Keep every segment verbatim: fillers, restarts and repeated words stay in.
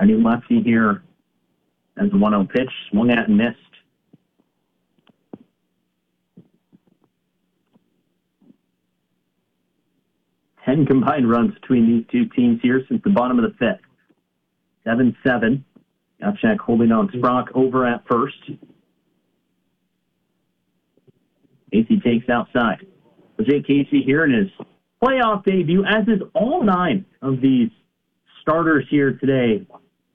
A new lefty here as the one oh pitch swung at and missed. Ten combined runs between these two teams here since the bottom of the fifth. seven seven. Gotchak holding on Sprock over at first. Casey takes outside. Jake Casey here in his playoff debut, as is all nine of these starters here today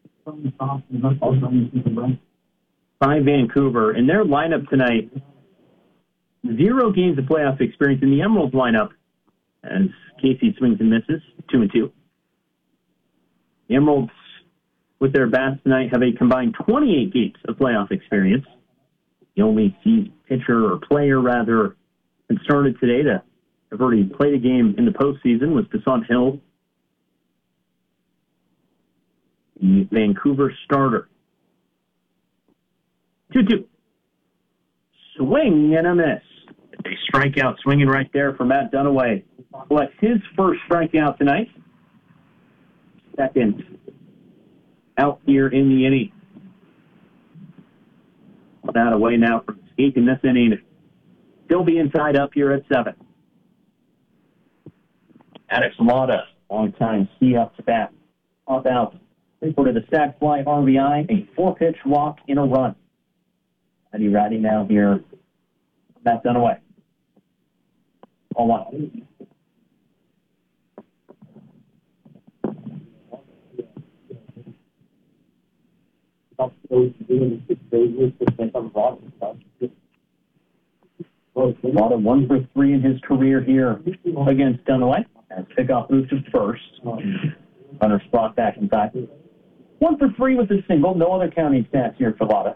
by Vancouver. In their lineup tonight, zero games of playoff experience in the Emeralds lineup as Casey swings and misses, two and two. The Emeralds, with their bats tonight, have a combined twenty-eight games of playoff experience. The only seasoned pitcher, or player rather, that started today to have already played a game in the postseason was Deshaun Hill, the Vancouver starter. two two. Swing and a miss. A strikeout swinging right there for Matt Dunaway. Collects his first strikeout tonight. Second out here in the inning. One out away now from escaping this inning. Still being tied up here at seven. Alex Lada, long time C up to bat. Off out. Reported a sac fly R B I, a four-pitch walk in a run. Eddie Ratty now here. Matt Dunaway. All one. Lada one for three in his career here against Dunaway. As pickoff moves to first. Runner Sprock back inside. One for three with a single. No other counting stats here for Lada.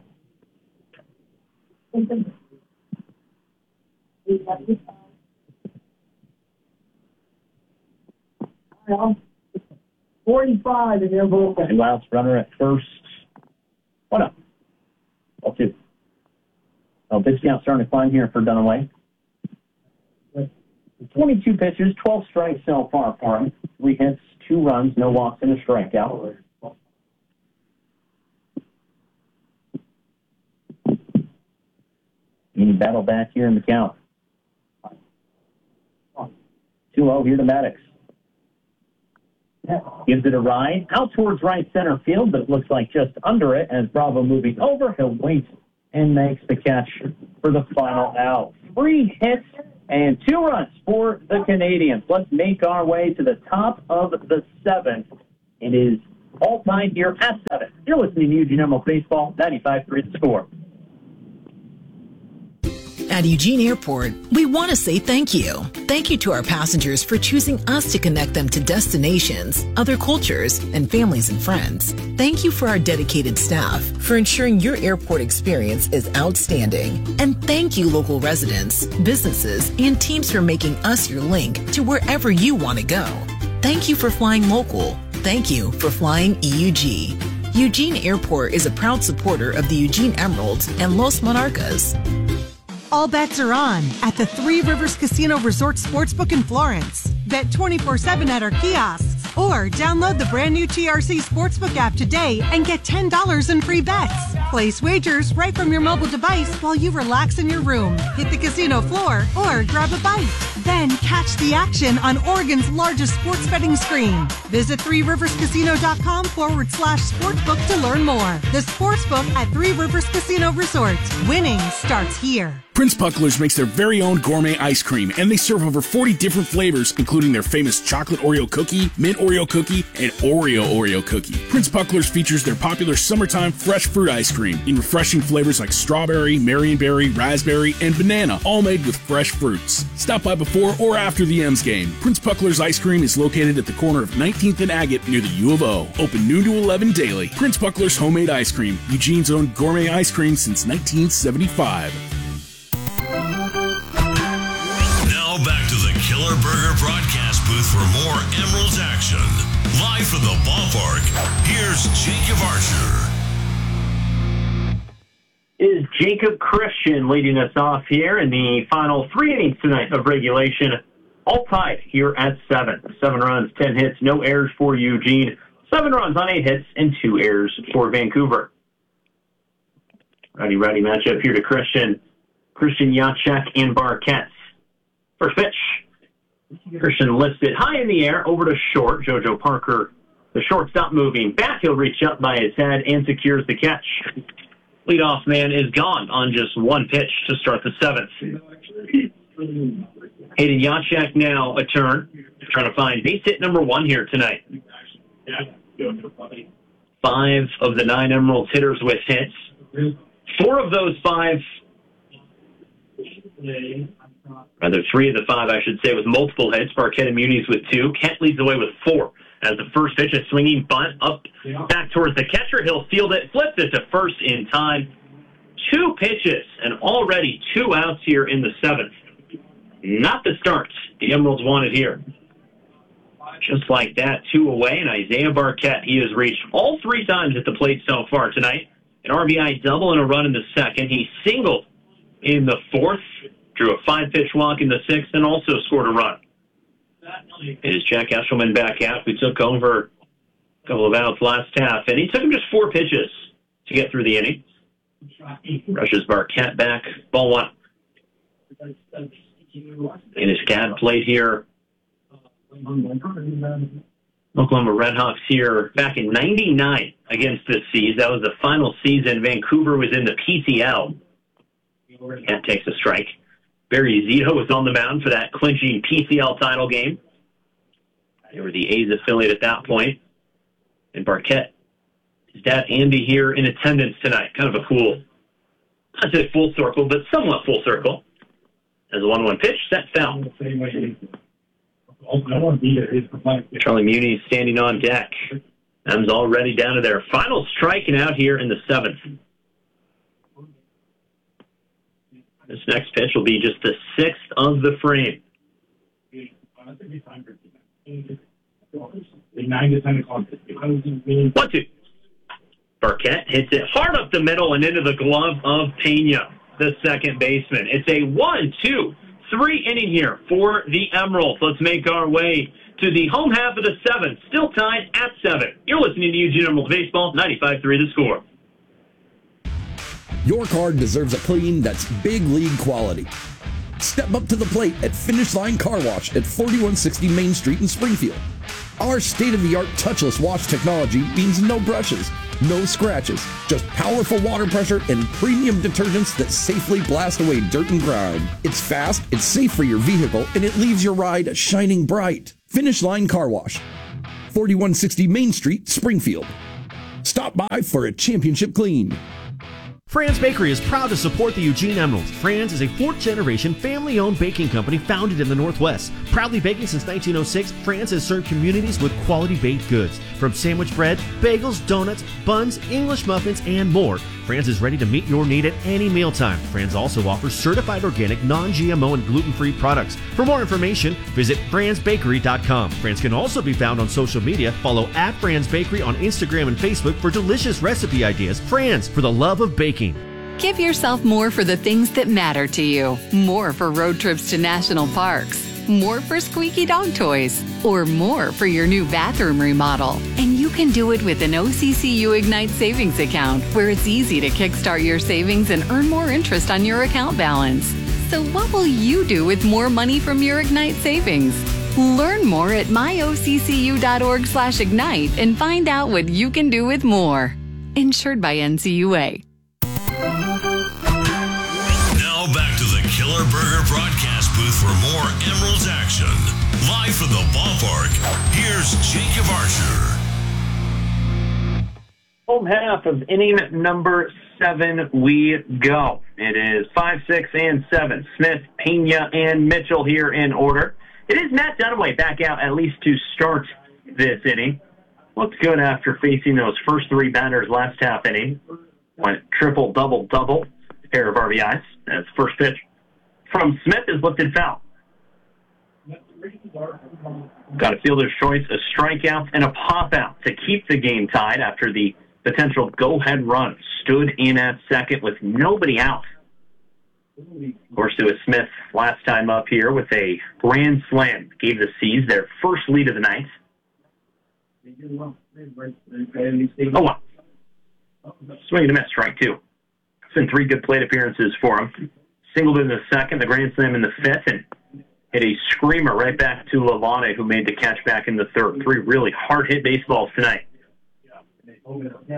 forty-five in their bullpen. And Wilds runner at first. One up. Ball two. Oh, pitch count starting to climb here for Dunaway. twenty-two pitches, twelve strikes so far for him. Three hits, two runs, no walks, and a strikeout. Any battle back here in the count. two oh here to Maddox. Gives it a ride out towards right center field, but it looks like just under it as Bravo moving over. He'll wait and makes the catch for the final out. Three hits and two runs for the Canadians. Let's make our way to the top of the seventh. It is all tied here at seven. You're listening to Eugene Emerald Baseball, ninety-five three The Score. At Eugene Airport, we want to say thank you. Thank you to our passengers for choosing us to connect them to destinations, other cultures, and families and friends. Thank you for our dedicated staff for ensuring your airport experience is outstanding. And thank you, local residents, businesses, and teams for making us your link to wherever you want to go. Thank you for flying local. Thank you for flying E U G. Eugene Airport is a proud supporter of the Eugene Emeralds and Los Monarcas. All bets are on at the Three Rivers Casino Resort Sportsbook in Florence. Bet twenty-four seven at our kiosks or download the brand new T R C Sportsbook app today and get ten dollars in free bets. Place wagers right from your mobile device while you relax in your room, hit the casino floor, or grab a bite. Then catch the action on Oregon's largest sports betting screen. Visit three rivers casino dot com forward slash sportsbook to learn more. The Sportsbook at Three Rivers Casino Resort. Winning starts here. Prince Puckler's makes their very own gourmet ice cream, and they serve over forty different flavors, including their famous chocolate Oreo cookie, mint Oreo cookie, and Oreo Oreo cookie. Prince Puckler's features their popular summertime fresh fruit ice cream in refreshing flavors like strawberry, marionberry, raspberry, and banana, all made with fresh fruits. Stop by before or after the M's game. Prince Puckler's ice cream is located at the corner of nineteenth and Agate near the U of O. Open noon to eleven daily. Prince Puckler's homemade ice cream, Eugene's own gourmet ice cream since nineteen seventy-five. Now back to the Killer Burger broadcast booth for more Emeralds action. Live from the ballpark, here's Jacob Archer. Is Jacob Christian leading us off here in the final three innings tonight of regulation. All tied here at seven. Seven runs, ten hits, no errors for Eugene. Seven runs on eight hits and two errors for Vancouver. Righty, righty matchup here to Christian. Christian Jacek and Barquette. First pitch. Christian lifts it high in the air over to short. JoJo Parker, the shortstop, moving back. He'll reach up by his head and secures the catch. Leadoff man is gone on just one pitch to start the seventh. Hayden Jacek now a turn. Trying to find base hit number one here tonight. Five of the nine Emeralds hitters with hits. Four of those five, rather three of the five, I should say, with multiple hits. Barquette and Muniz with two. Kent leads the way with four. As the first pitch, a swinging bunt up back towards the catcher. He'll field it, flips it to first in time. Two pitches and already two outs here in the seventh. Not the start the Emeralds wanted here. Just like that, two away, and Isaiah Barquette, he has reached all three times at the plate so far tonight. An R B I double and a run in the second. He singled in the fourth, drew a five-pitch walk in the sixth, and also scored a run. It is Jack Eshelman back out, who took over a couple of outs last half, and he took him just four pitches to get through the inning. Rushes Barquette back, ball one. In his C A D plate here. Oklahoma Redhawks here back in ninety-nine against the Seas. That was the final season Vancouver was in the P C L. That takes a strike. Barry Zito was on the mound for that clinching P C L title game. They were the A's affiliate at that point. And Barquette, his dad Andy here in attendance tonight. Kind of a cool, I'd say full circle, but somewhat full circle. As a one one pitch, set foul. Charlie Muniz standing on deck. M's already down to their final striking out here in the seventh. This next pitch will be just the sixth of the frame. One, two. Barquette hits it hard up the middle and into the glove of Pena, the second baseman. It's a one, two, three inning here for the Emeralds. Let's make our way to the home half of the seventh. Still tied at seven. You're listening to Eugene Emeralds Baseball, ninety-five three The Score. Your car deserves a clean that's big league quality. Step up to the plate at Finish Line Car Wash at forty-one sixty Main Street in Springfield. Our state-of-the-art touchless wash technology means no brushes, no scratches, just powerful water pressure and premium detergents that safely blast away dirt and grime. It's fast, it's safe for your vehicle, and it leaves your ride shining bright. Finish Line Car Wash, forty-one sixty Main Street, Springfield. Stop by for a championship clean. Fran's Bakery is proud to support the Eugene Emeralds. Fran's is a fourth-generation, family-owned baking company founded in the Northwest. Proudly baking since nineteen oh six, Fran's has served communities with quality baked goods. From sandwich bread, bagels, donuts, buns, English muffins, and more, Fran's is ready to meet your need at any mealtime. Fran's also offers certified organic, non-G M O, and gluten-free products. For more information, visit frans bakery dot com. Fran's can also be found on social media. Follow at Fran's Bakery on Instagram and Facebook for delicious recipe ideas. Fran's, for the love of baking. Give yourself more for the things that matter to you. More for road trips to national parks. More for squeaky dog toys. Or more for your new bathroom remodel. And you can do it with an O C C U Ignite savings account, where it's easy to kickstart your savings and earn more interest on your account balance. So what will you do with more money from your Ignite savings? Learn more at my o c c u dot org slash ignite and find out what you can do with more. Insured by N C U A. Now back to the Killer Burger broadcast booth for more Emeralds action. Live from the ballpark, here's Jacob Archer. Home half of inning number seven we go. It is five, six, and seven. Smith, Pena, and Mitchell here in order. It is Matt Dunaway back out at least to start this inning. Looked good after facing those first three batters last half inning. Went triple, double, double. Pair of R B Is. That's first pitch from Smith is lifted foul. Got a fielder's choice, a strikeout, and a pop-out to keep the game tied after the potential go-ahead run stood in at second with nobody out. Of course, it was Smith last time up here with a grand slam. Gave the Seas their first lead of the night. Oh, wow. Swing and a miss, strike two. It's been three good plate appearances for him. Singled in the second, the grand slam in the fifth, and hit a screamer right back to Lalane, who made the catch back in the third. Three really hard-hit baseballs tonight. oh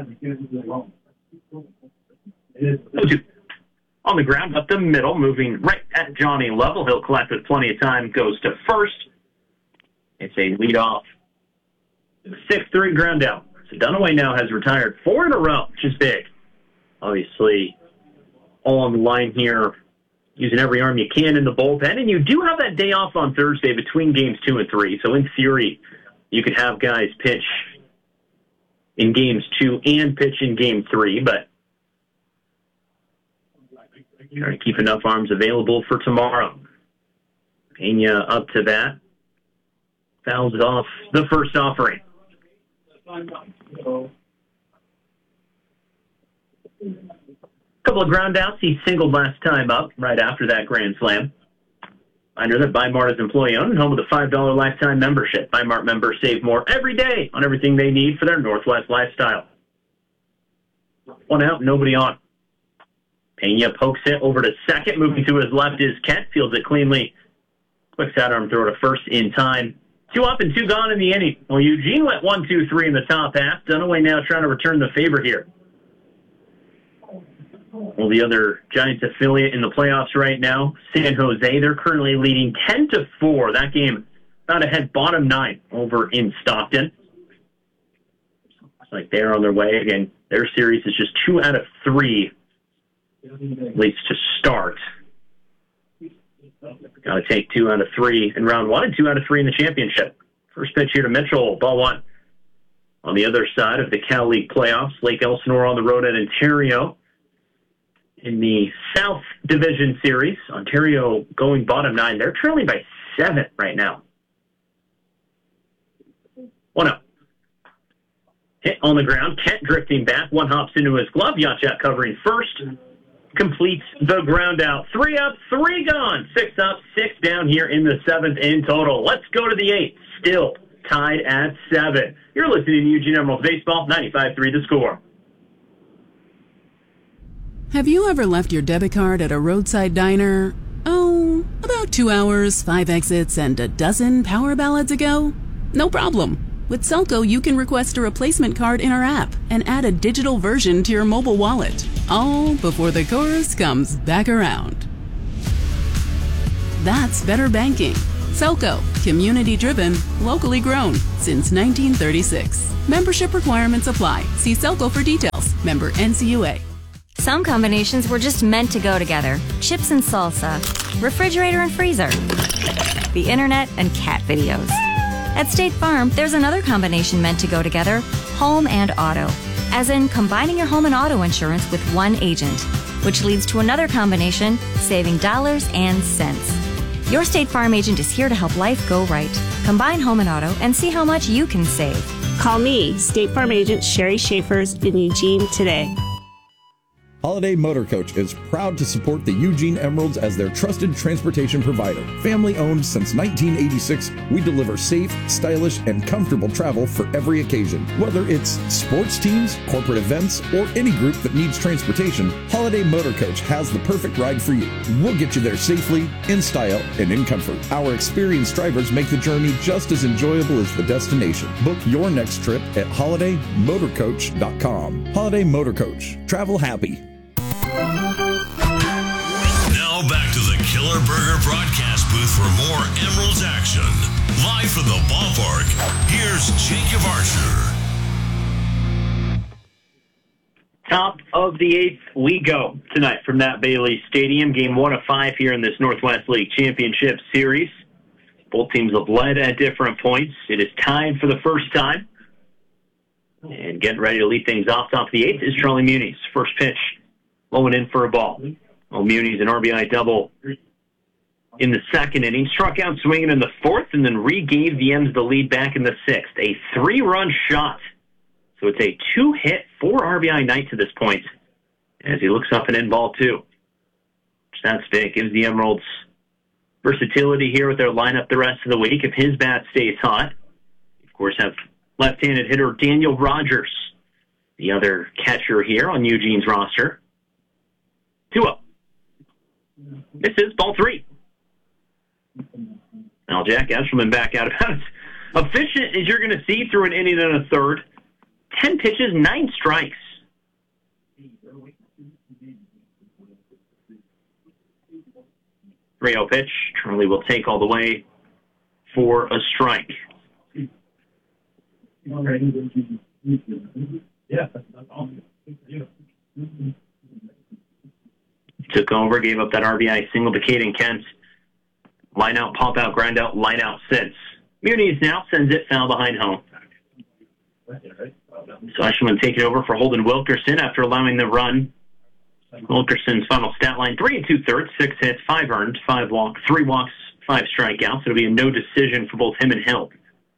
two. On the ground, up the middle, moving right at Johnny level. He'll collect with plenty of time, goes to first. It's a leadoff. six three ground out. So Dunaway now has retired four in a row, which is big. Obviously, all on the line here, using every arm you can in the bullpen. And you do have that day off on Thursday between games two and three. So in theory, you could have guys pitch in games two and pitch in game three. But trying to keep enough arms available for tomorrow. Pena up to bat. Fouls it off the first offering. Couple of ground outs. He singled last time up right after that grand slam. Reminder that Bi-Mart is employee-owned and home with a five dollars lifetime membership. Bi-Mart members save more every day on everything they need for their Northwest lifestyle. One out, nobody on. Pena pokes it over to second. Moving to his left is Kent. Fields it cleanly. Quick sidearm throw to first in time. Two up and two gone in the inning. Well, Eugene went one, two, three in the top half. Dunaway now trying to return the favor here. Well, the other Giants affiliate in the playoffs right now, San Jose, they're currently leading ten to four. That game about ahead bottom nine over in Stockton. Looks like they're on their way. Again, their series is just two out of three, at least to start. Got to take two out of three in round one and two out of three in the championship. First pitch here to Mitchell, ball one. On the other side of the Cal League playoffs, Lake Elsinore on the road at Ontario. In the South Division Series, Ontario going bottom nine. They're trailing by seven right now. One up. Hit on the ground. Kent drifting back. One hops into his glove. Yachak covering first. Completes the ground out. Three up, three gone. Six up, six down here in the seventh in total. Let's go to the eighth. Still tied at seven. You're listening to Eugene Emeralds Baseball, ninety-five three The Score. Have you ever left your debit card at a roadside diner? Oh, about two hours, five exits, and a dozen power ballads ago? No problem. With Selco, you can request a replacement card in our app and add a digital version to your mobile wallet, all before the chorus comes back around. That's better banking. Selco, community-driven, locally grown, since nineteen thirty-six. Membership requirements apply. See Selco for details. Member N C U A. Some combinations were just meant to go together. Chips and salsa, refrigerator and freezer, the internet and cat videos. At State Farm, there's another combination meant to go together, home and auto. As in combining your home and auto insurance with one agent, which leads to another combination, saving dollars and cents. Your State Farm agent is here to help life go right. Combine home and auto and see how much you can save. Call me, State Farm agent Sherry Schaefers in Eugene today. Holiday Motor Coach is proud to support the Eugene Emeralds as their trusted transportation provider. Family owned since nineteen eighty-six, we deliver safe, stylish, and comfortable travel for every occasion. Whether it's sports teams, corporate events, or any group that needs transportation, Holiday Motor Coach has the perfect ride for you. We'll get you there safely, in style, and in comfort. Our experienced drivers make the journey just as enjoyable as the destination. Book your next trip at holiday motor coach dot com. Holiday Motor Coach. Travel happy. Now back to the Killer Burger broadcast booth for more Emeralds action. Live from the ballpark, here's Jacob Archer. Top of the eighth, we go tonight from that Bailey Stadium. Game one of five here in this Northwest League Championship Series. Both teams have led at different points. It is tied for the first time. And getting ready to lead things off top of the eighth is Charlie Muniz. First pitch. Blowing in for a ball. Well, Muniz, an R B I double in the second inning. Struck out swinging in the fourth and then regave the M's the lead back in the sixth. A three-run shot. So it's a two-hit, four R B I night to this point as he looks up and in ball two. That's big. Gives the Emeralds versatility here with their lineup the rest of the week if his bat stays hot. Of course, have Left-handed hitter Daniel Rogers, the other catcher here on Eugene's roster. two oh. This is ball three. Now Jack Eshelman back out of bounds. Efficient as you're going to see through an inning and a third. Ten pitches, nine strikes. three oh pitch. Charlie will take all the way for a strike. Took over, gave up that R B I single to Caden Kent. Line out, pop out, grind out, line out, sits. Muniz now sends it foul behind home. So Eshelman taking over for Holden Wilkerson after allowing the run. Wilkerson's final stat line, three and two-thirds, six hits, five earned, five walks, three walks, five strikeouts. It'll be a no decision for both him and Hill.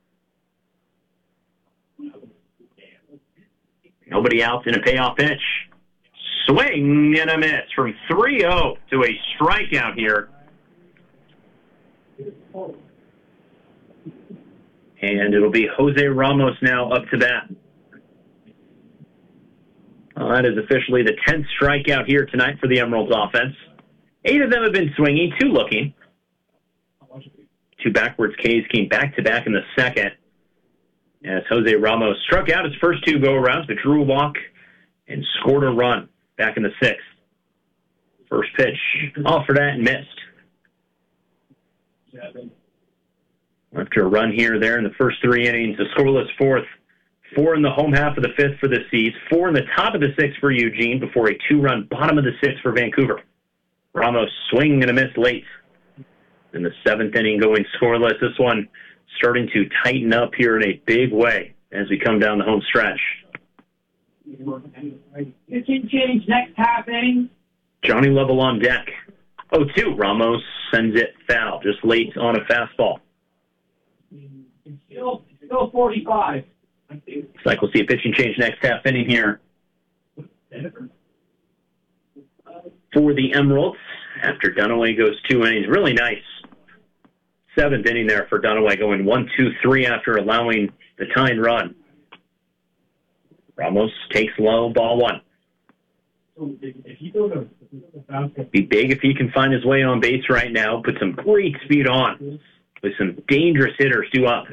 Nobody out in a payoff pitch. Swing and a miss from three oh to a strikeout here. And it'll be Jose Ramos now up to bat. Well, that is officially the tenth strikeout here tonight for the Emeralds offense. Eight of them have been swinging, two looking. Two backwards Ks came back-to-back in the second. As Jose Ramos struck out his first two go-arounds, but drew a walk and scored a run back in the sixth. First pitch off for that and missed. After a run here or there in the first three innings, a scoreless fourth. Four in the home half of the fifth for the Seas. Four in the top of the sixth for Eugene before a two-run bottom of the sixth for Vancouver. Ramos swing and a miss late. In the seventh inning going scoreless. This one starting to tighten up here in a big way as we come down the home stretch. Pitching change next half inning. Johnny Lovell on deck. oh two. Ramos sends it foul just late on a fastball. It's still, still forty-five. Looks like we'll see a pitching change next half inning here for the Emeralds after Dunaway goes two innings. Really nice seventh inning there for Dunaway, going one, two, three after allowing the tying run. Ramos takes low, ball one. Be big if he can find his way on base right now. Put some great speed on with some dangerous hitters due up.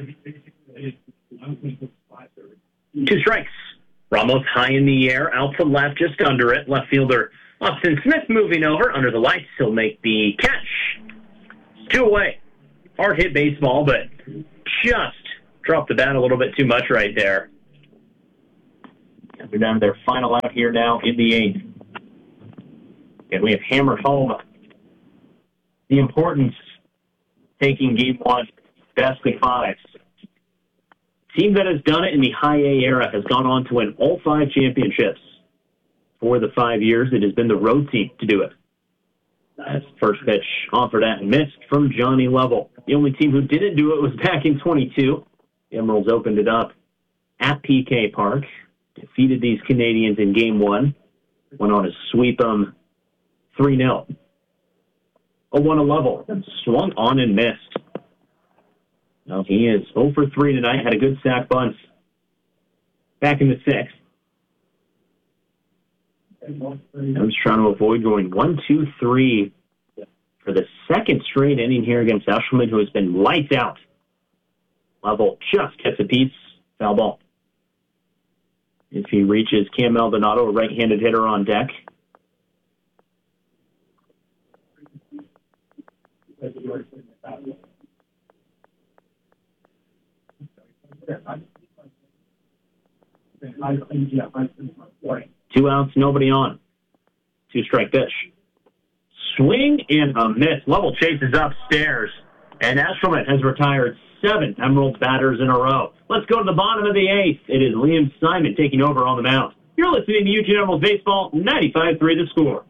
Two strikes. Ramos high in the air, out to left, just under it. Left fielder Austin Smith moving over. Under the lights, he'll make the catch. Two away. Hard hit baseball, but just dropped the bat a little bit too much right there. And we're down to their final out here now in the eighth. And we have hammered home the importance taking game one, best of five. Team that has done it in the high A era has gone on to win all five championships. For the five years, it has been the road team to do it. That's first pitch offered at and missed from Johnny Lovell. The only team who didn't do it was back in twenty-two. The Emeralds opened it up at P K Park, defeated these Canadians in game one, went on to sweep them three nil. oh one to Lovell, swung on and missed. Now he is oh for three tonight, had a good sack bunt back in the sixth. I'm just trying to avoid going one, two, three for the second straight inning here against Eshelman, who has been lights out. Lovell just gets a piece, foul ball. If he reaches Cam Maldonado, a right-handed hitter on deck. Two outs, nobody on. Two-strike pitch. Swing and a miss. Lovell chases upstairs, and Eshelman has retired seven Emeralds batters in a row. Let's go to the bottom of the eighth. It is Liam Simon taking over on the mound. You're listening to Eugene Emeralds Baseball, ninety-five three The Score.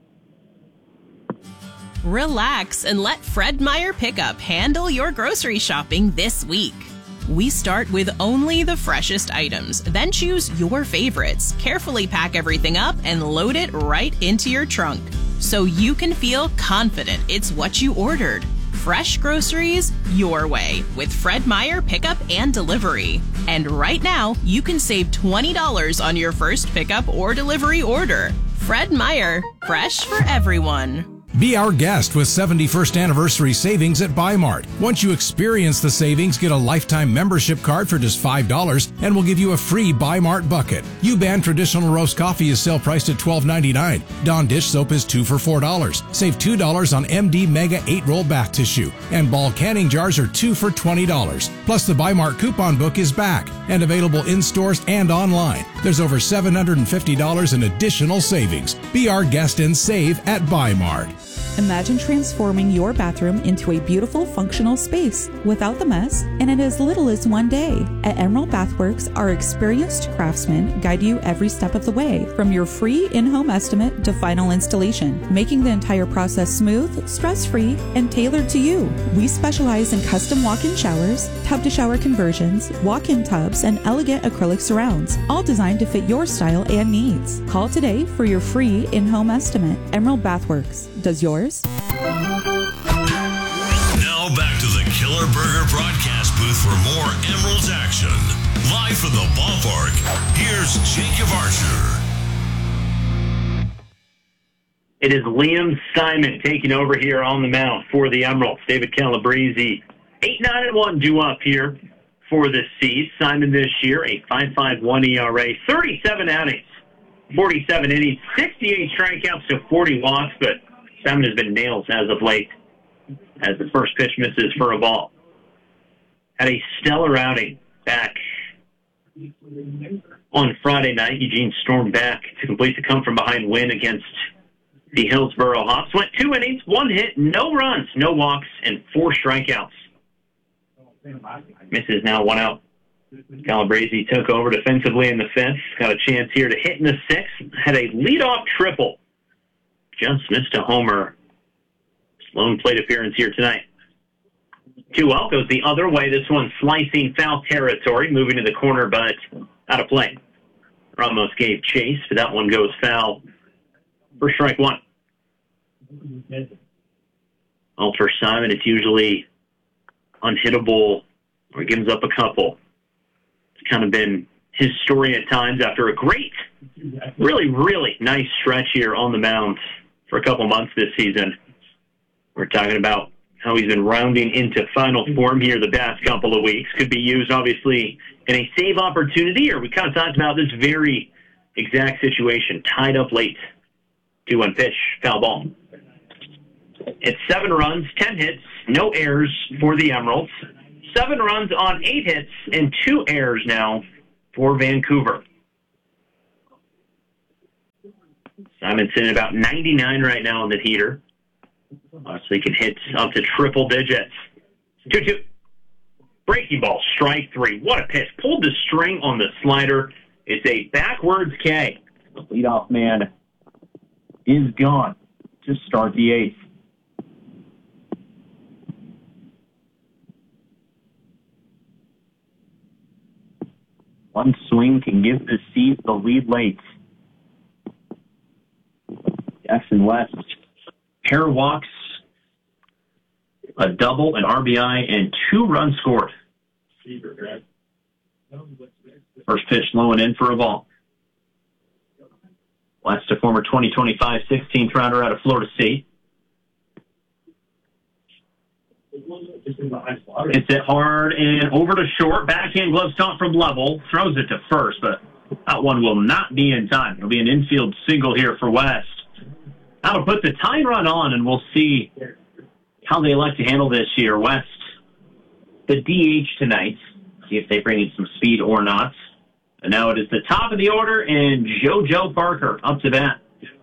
Relax and let Fred Meyer Pickup handle your grocery shopping this week. We start with only the freshest items, then choose your favorites, carefully pack everything up, and load it right into your trunk so you can feel confident it's what you ordered. fresh groceries your way with Fred Meyer Pickup and Delivery. And right now, you can save twenty dollars on your first pickup or delivery order. Fred Meyer, fresh for everyone. Be our guest with seventy-first anniversary savings at Buy Mart. Once you experience the savings, get a lifetime membership card for just five dollars and we'll give you a free Buy Mart bucket. U-Ban traditional roast coffee is sale priced at twelve ninety-nine. Dawn dish soap is two for four dollars. Save two dollars on M D Mega eight roll bath tissue. And Ball canning jars are two for twenty dollars. Plus the Buy Mart coupon book is back and available in stores and online. There's over seven hundred fifty dollars in additional savings. Be our guest and save at Buy Mart. Imagine transforming your bathroom into a beautiful, functional space without the mess and in as little as one day. At Emerald Bathworks, our experienced craftsmen guide you every step of the way, from your free in-home estimate to final installation, making the entire process smooth, stress-free, and tailored to you. We specialize in custom walk-in showers, tub-to-shower conversions, walk-in tubs, and elegant acrylic surrounds, all designed to fit your style and needs. Call today for your free in-home estimate. Emerald Bathworks. Does yours? Now back to the Killer Burger broadcast booth for more Emeralds action. Live from the ballpark, here's Jacob Archer. It is Liam Simon taking over here on the mound for the Emeralds. David Calabrese, eight nine one due up here for the C's. Simon this year, a five point five one E R A, thirty-seven outings, forty-seven innings, sixty-eight strikeouts to forty walks, but Simon has been nails as of late as the first pitch misses for a ball. Had a stellar outing back on Friday night. Eugene stormed back to complete the come-from-behind win against the Hillsboro Hawks. Went two innings, one hit, no runs, no walks, and four strikeouts. Misses now one out. Calabrese took over defensively in the fifth. Got a chance here to hit in the sixth. Had a leadoff triple. Just missed a homer. Lone plate appearance here tonight. two oh goes the other way. This one slicing foul territory, moving to the corner, but out of play. Ramos gave chase, but that one goes foul for strike one. Well, for Simon, it's usually unhittable or he gives up a couple. It's kind of been his story at times after a great, really, really nice stretch here on the mound for a couple months this season. We're talking about how he's been rounding into final form here the past couple of weeks. Could be used, obviously, in a save opportunity, or we kind of talked about this very exact situation, tied up late. two one pitch, foul ball. It's seven runs, ten hits, no errors for the Emeralds. Seven runs on eight hits and two errors now for Vancouver. Simon's sitting about ninety-nine right now on the heater. Obviously, can hit up to triple digits. two two. Breaking ball, strike three. What a pitch. Pulled the string on the slider. It's a backwards K. The leadoff man is gone to start the eighth. One swing can give the C's the lead late. Jackson West, pair of walks, a double, an R B I, and two runs scored. First pitch low and in for a ball. West, a former twenty twenty-five sixteenth rounder out of Florida State. It's it hard and over to short. Backhand glove stomp from level. Throws it to first, but that one will not be in time. It'll be an infield single here for West. That'll put the tying run on, and we'll see how they elect to handle this here. West, the D H tonight. See if they bring in some speed or not. And now it is the top of the order, and JoJo Parker up to bat.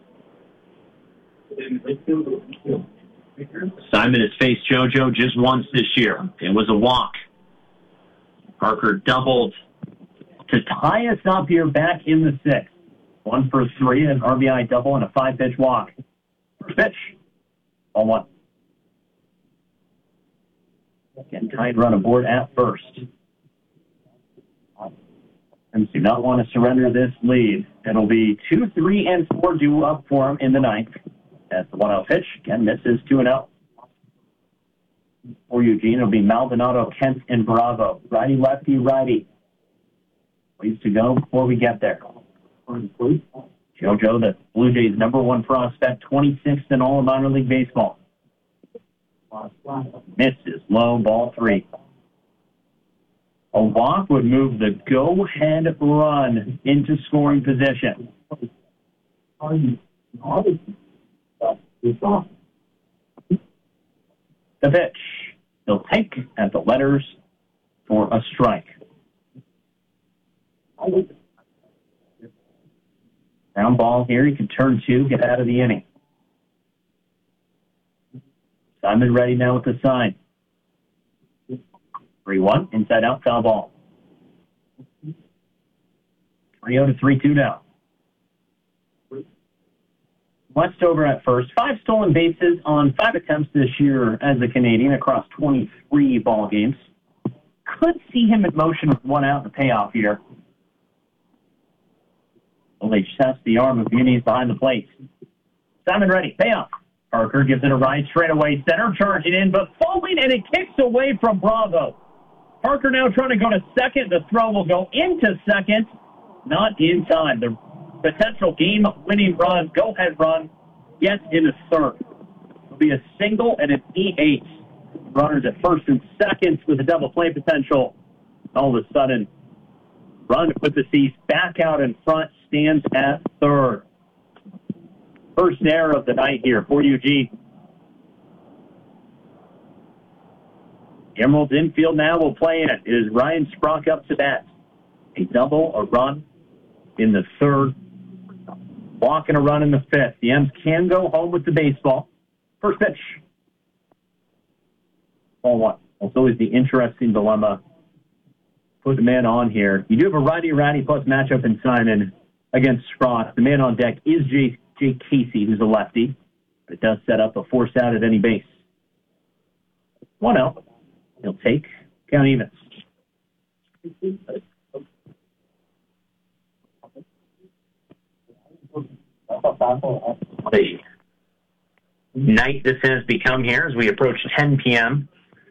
Simon has faced JoJo just once this year. It was a walk. Parker doubled to tie us up here back in the sixth. One for three, an R B I double, and a five-pitch walk. First pitch, on one. Again, tied run aboard at first. And do not want to surrender this lead. It'll be two, three, and four due up for him in the ninth. That's the one-out pitch. Again, misses two and out. For Eugene, it'll be Maldonado, Kent, and Bravo. Righty, lefty, righty. Ways to go before we get there. JoJo, the Blue Jays' number one prospect, twenty-sixth in all of minor league baseball. Misses, low, ball three. A walk would move the go-ahead run into scoring position. The pitch. He'll take at the letters for a strike. Ground ball here. He can turn two, get out of the inning. Simon ready now with the sign. three one, inside out, foul ball. three oh to three two now. Westover at first. Five stolen bases on five attempts this year as a Canadian across twenty-three ball games. Could see him in motion with one out in the payoff here. Well, they just test the arm of Muniz behind the plate. Simon ready, payoff. Parker gives it a ride straight away. Center charging in, but falling, and it kicks away from Bravo. Parker now trying to go to second. The throw will go into second. Not in time. The potential game-winning run, go-ahead run, gets into third. It'll be a single and an E eight. Runners at first and second with a double play potential. All of a sudden, run with the C's back out in front, stands at third. First error of the night here for Eugene. Emerald's infield now will play in. It is Ryan Sprock up to bat. A double, a run in the third. Walk and a run in the fifth. The M's can go home with the baseball. First pitch. Ball one. It's always the interesting dilemma. Put the man on here. You do have a righty-righty plus matchup in Simon against Sprock. The man on deck is Jay, Jay Casey, who's a lefty. But it does set up a force out at any base. One out. He'll take. Count evens. The night this has become here as we approach ten p.m.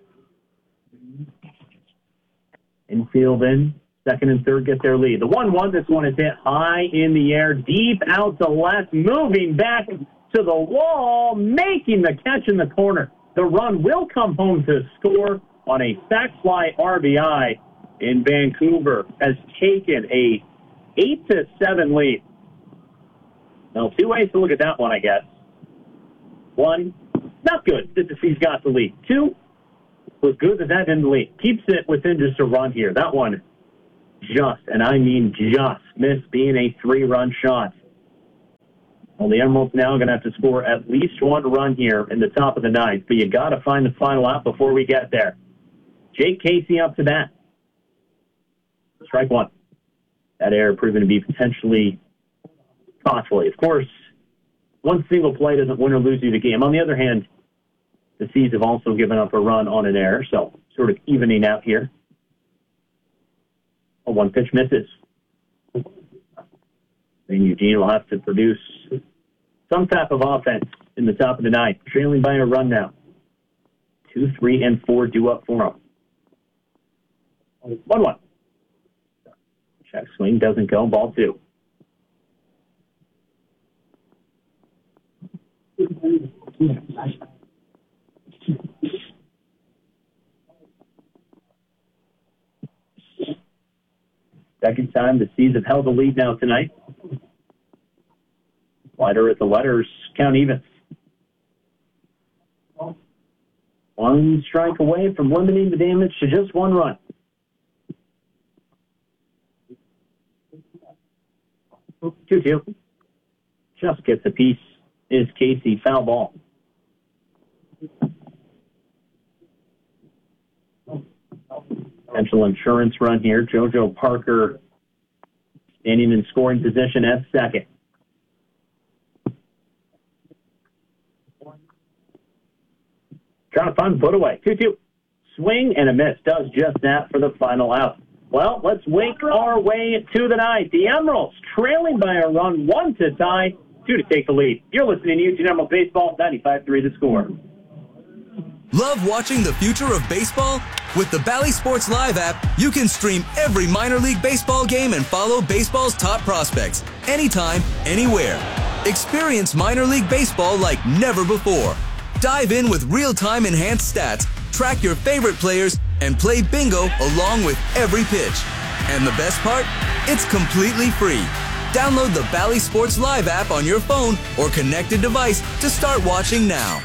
Infield in. Second and third get their lead. The one one, this one is hit high in the air, deep out to left, moving back to the wall, making the catch in the corner. The run will come home to score on a sac fly R B I in Vancouver. Has taken a eight to seven lead. Now, two ways to look at that one, I guess. One, not good that the C's got the lead. Two, was good that that didn't lead. Keeps it within just a run here. That one just, and I mean just, missed being a three-run shot. Well, the Emeralds now going to have to score at least one run here in the top of the ninth, but you got to find the final out before we get there. Jake Casey up to bat. Strike one. That error proven to be potentially costly. Of course, one single play doesn't win or lose you the game. On the other hand, the C's have also given up a run on an error, so sort of evening out here. A one pitch misses. And Eugene will have to produce some type of offense in the top of the ninth, trailing by a run now. Two, three, and four due up for them. One, one. Check swing doesn't go. Ball two. Second time the C's have held the lead now tonight. Slider at the letters, count evens. One strike away from limiting the damage to just one run. two two. Just gets a piece. Is Casey, foul ball. Potential insurance run here. JoJo Parker standing in scoring position at second. Trying to find put away. two two. Swing and a miss. Does just that for the final out. Well, let's wake our way to the ninth. The Emeralds trailing by a run, one to tie, two to take the lead. You're listening to Eugene Emerald Baseball, ninety-five three The Score. Love watching the future of baseball? With the Bally Sports Live app, you can stream every minor league baseball game and follow baseball's top prospects anytime, anywhere. Experience minor league baseball like never before. Dive in with real-time enhanced stats, track your favorite players, and play bingo along with every pitch. And the best part? It's completely free. Download the Bally Sports Live app on your phone or connected device to start watching now.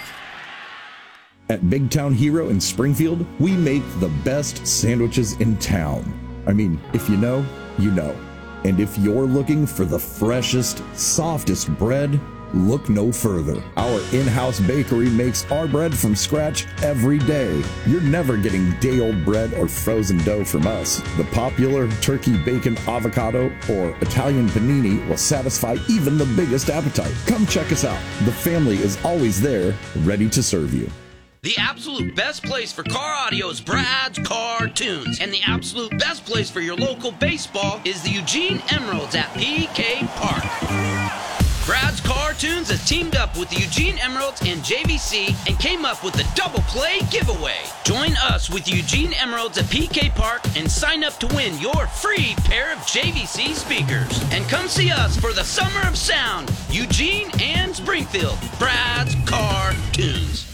At Big Town Hero in Springfield, we make the best sandwiches in town. I mean, if you know, you know. And if you're looking for the freshest, softest bread, look no further. Our in-house bakery makes our bread from scratch every day. You're never getting day-old bread or frozen dough from us. The popular turkey bacon avocado or Italian panini will satisfy even the biggest appetite. Come check us out. The family is always there, ready to serve you. The absolute best place for car audio is Brad's Car Tunes. And the absolute best place for your local baseball is the Eugene Emeralds at P K Park. Brad's Car Tunes has teamed up with the Eugene Emeralds and J V C and came up with the Double Play Giveaway. Join us with Eugene Emeralds at P K Park and sign up to win your free pair of J V C speakers. And come see us for the Summer of Sound, Eugene and Springfield. Brad's Car Tunes.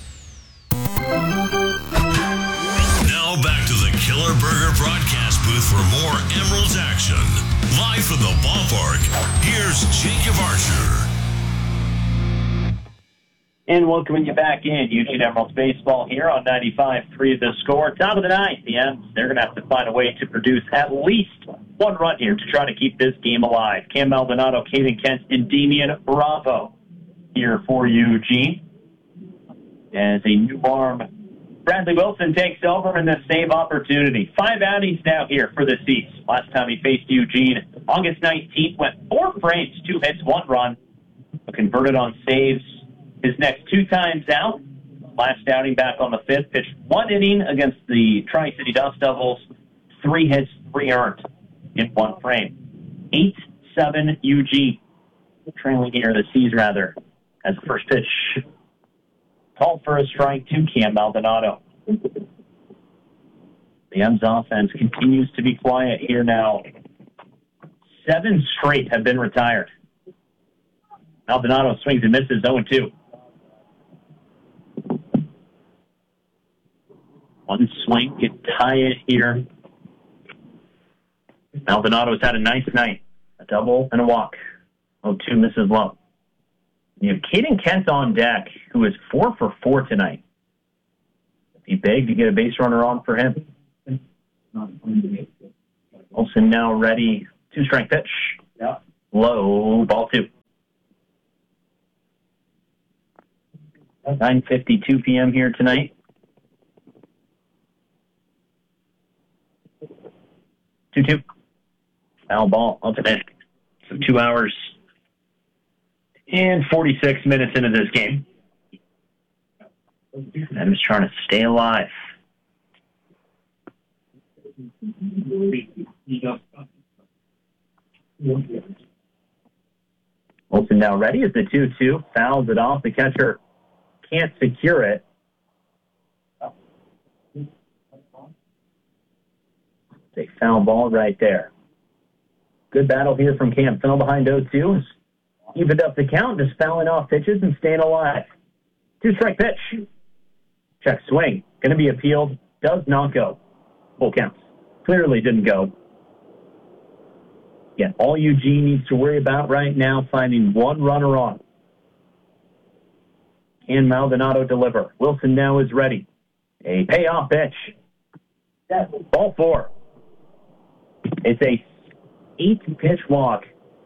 Now back to the Killer Burger broadcast booth for more Emeralds action. Live from the ballpark, here's Jacob Archer. And welcoming you back in, Eugene Emeralds baseball here on ninety-five three The Score. Top of the ninth, the M's, they're going to have to find a way to produce at least one run here to try to keep this game alive. Cam Maldonado, Caden Kent, and Damian Bravo here for Eugene. As a new arm, Bradley Wilson takes over in the save opportunity. Five outings now here for the Seats. Last time he faced Eugene, August nineteenth, went four frames, two hits, one run, but converted on saves his next two times out. Last outing back on the fifth, pitched one inning against the Tri-City Dust Devils, three hits, three earned in one frame. eight seven Eugene, trailing here, the Seas rather, as the first pitch called for a strike to Cam Maldonado. The M's offense continues to be quiet here now. Seven straight have been retired. Maldonado swings and misses oh and two. One swing could tie it here. Maldonado's had a nice night. A double and a walk. oh two misses low. You have Caden Kent on deck, who is four for four tonight. He begged to get a base runner on for him. Olsen now ready. Two-strike pitch. Yeah. Low, ball two. nine fifty-two p.m. here tonight. two two. Foul ball up and in. So two hours and forty-six minutes into this game. I'm just trying to stay alive. Olsen now ready as the two two. Fouls it off. The catcher can't secure it. It's a foul ball right there. Good battle here from Cam. Fell behind oh two. Evened up the count, just fouling off pitches and staying alive. Two-strike pitch. Check swing. Going to be appealed. Does not go. Full counts. Clearly didn't go. Yeah, all Eugene needs to worry about right now, finding one runner on. Can Maldonado deliver? Wilson now is ready. A payoff pitch. Ball four. It's a eight-pitch walk.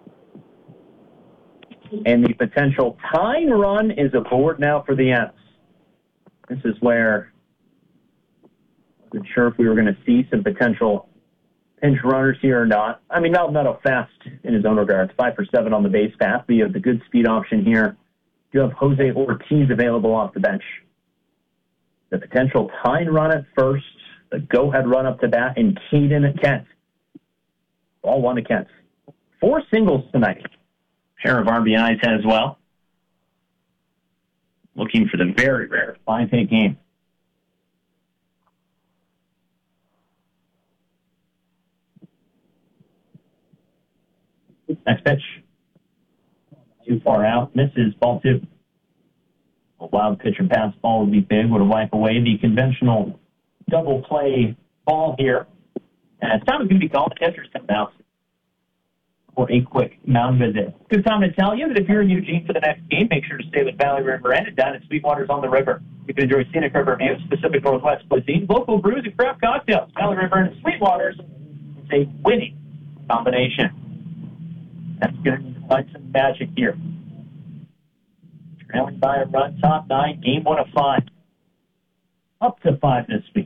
And the potential tying run is aboard now for the M's. This is where I wasn't sure if we were going to see some potential pinch runners here or not. I mean, Maldonado fast in his own regards, five for seven on the base path. We have the good speed option here. You have Jose Ortiz available off the bench. The potential tying run at first, the go-ahead run up to bat, and Caden Kent. All one to Kent. Four singles tonight. Pair of R B Is as well. looking for the very rare five-hit game. Next pitch. Too far out. Misses. Ball two. A wild pitch or pass ball would be big. Would wipe away the conventional double play ball here. And it's time is going to be called. The catcher's come out for a quick mound visit. Good time to tell you that if you're in Eugene for the next game, make sure to stay with Valley River Inn and down at Sweetwater's on the river. You can enjoy scenic river views, Pacific Northwest cuisine, local brews, and craft cocktails. Valley River Inn and Sweetwater's is a winning combination. That's going to provide some magic here. Trailing by a run, top nine, game one of five. Up to five this week.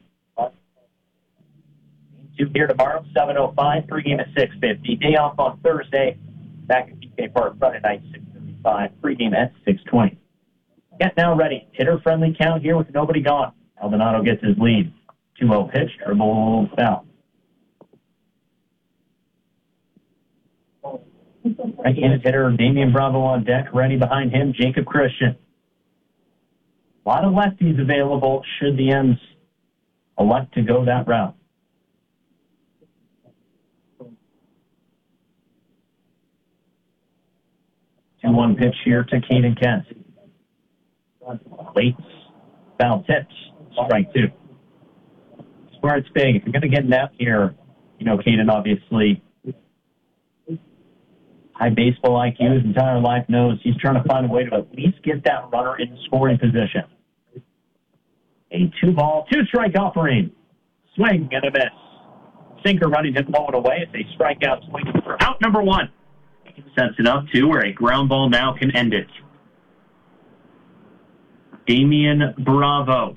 Game two here tomorrow, seven oh five, pregame at six fifty. Day off on Thursday, back at P K Park Friday night, six thirty-five. Pregame at six twenty. Get now ready. Hitter-friendly count here with nobody gone. Maldonado gets his lead. two oh pitch, dribble foul. Right-handed hitter Damian Bravo on deck, ready behind him, Jacob Christian. A lot of lefties available should the M's elect to go that route. two one pitch here to Caden Kent. Late foul tips, strike two. Smart's big. If you're going to get an F here, you know, Caden obviously high baseball I Q his entire life, knows he's trying to find a way to at least get that runner in scoring position. A two-ball, two-strike offering. Swing and a miss. Sinker running him blowing away. It's a strikeout swing for out number one. Sets it up to where a ground ball now can end it. Damian Bravo.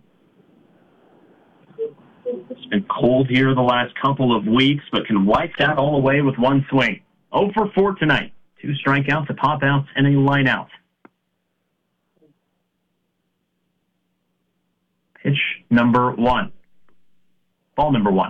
It's been cold here the last couple of weeks, but can wipe that all away with one swing. oh for four tonight. Two strikeouts, a pop-out, and a line-out. Pitch number one. Ball number one.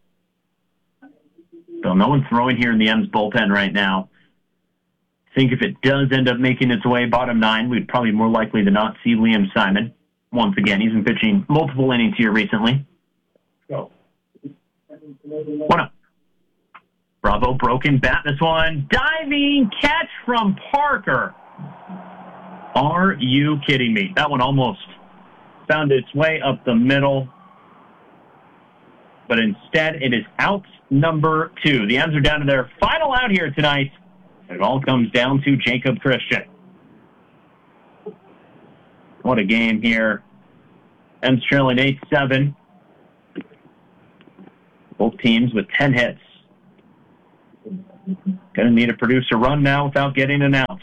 So no one throwing here in the M's bullpen right now. I think if it does end up making its way bottom nine, we'd probably more likely than not see Liam Simon. Once again, he's been pitching multiple innings here recently. Go. One up. Bravo broken bat this one. Diving catch from Parker. Are you kidding me? That one almost found its way up the middle. But instead, it is out number two. The M's are down to their final out here tonight. It all comes down to Jacob Christian. What a game here. M's trailing eight seven. Both teams with ten hits. Going to need to produce a run now without getting an out.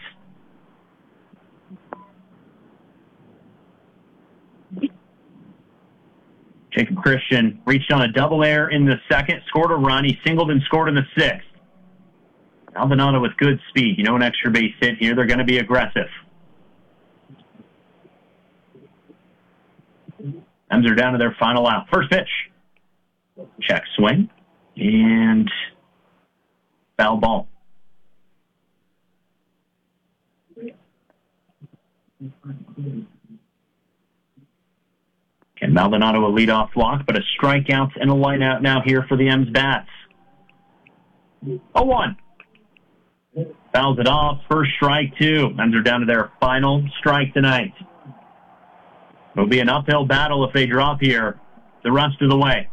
Jacob Christian reached on a double air in the second, scored a run. He singled and scored in the sixth. Maldonado with good speed. You know, an extra base hit here. They're going to be aggressive. M's are down to their final out. First pitch. Check swing. And foul ball. And Maldonado a leadoff walk, but a strikeout and a line out now here for the M's bats. oh one. Fouls it off. First strike, two. M's are down to their final strike tonight. It'll be an uphill battle if they drop here the rest of the way.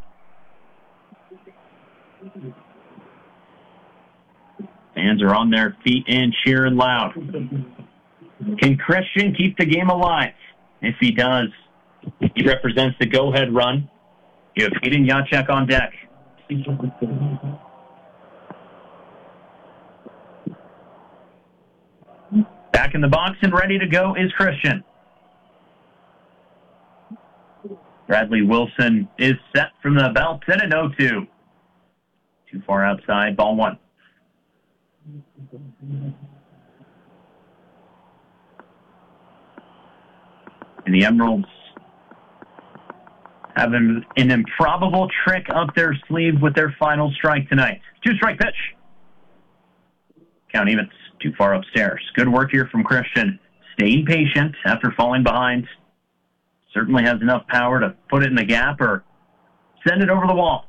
Fans are on their feet and cheering loud. Can Christian keep the game alive? If he does, he represents the go-ahead run. You have Eden Jacek on deck. Back in the box and ready to go is Christian. Bradley Wilson is set from the belt and an oh two. Too far outside, ball one. And the Emeralds have an, an improbable trick up their sleeve with their final strike tonight. Two-strike pitch. Count evens. Too far upstairs. Good work here from Christian. staying patient after falling behind. Certainly has enough power to put it in the gap or send it over the wall.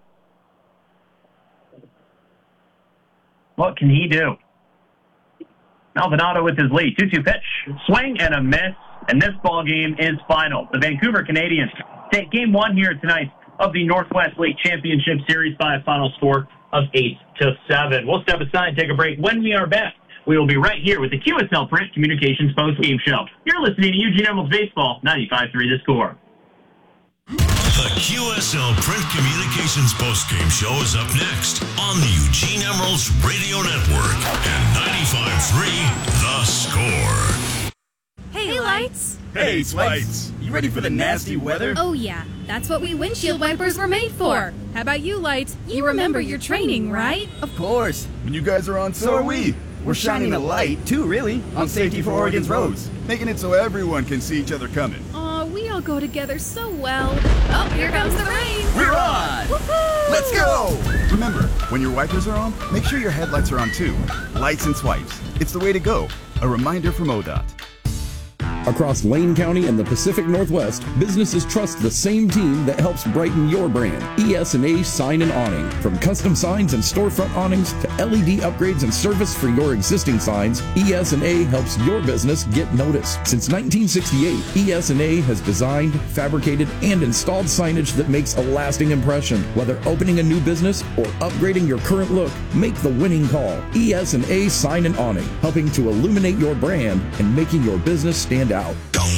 What can he do? Maldonado with his lead. two two pitch. Swing and a miss. And this ball game is final. The Vancouver Canadians take game one here tonight of the Northwest League Championship Series by a final score of eight to seven. We'll step aside and take a break. When we are back, we will be right here with the Q S L Print Communications post-game show. You're listening to Eugene Emeralds Baseball, ninety-five three The Score. The Q S L Print Communications postgame show is up next on the Eugene Emeralds Radio Network and ninety-five three The Score. Hey, Lights. Hey, Lights. You ready for the nasty weather? Oh, yeah. That's what we windshield wipers were made for. How about you, Lights? You, you remember, remember your training, right? Of course. When you guys are on, so are we. We're shining a light, too, really, on safety for Oregon's roads, making it so everyone can see each other coming. Aw, we all go together so well. Oh, here comes the rain. We're on. Woohoo! Let's go. Remember, when your wipers are on, make sure your headlights are on, too. Lights and swipes. It's the way to go. A reminder from O D O T. Across Lane County and the Pacific Northwest, businesses trust the same team that helps brighten your brand. E S and A Sign and Awning. From custom signs and storefront awnings to L E D upgrades and service for your existing signs, E S and A helps your business get noticed. Since nineteen sixty-eight, E S and A has designed, fabricated, and installed signage that makes a lasting impression. Whether opening a new business or upgrading your current look, make the winning call. E S and A Sign and Awning, helping to illuminate your brand and making your business stand out. Don't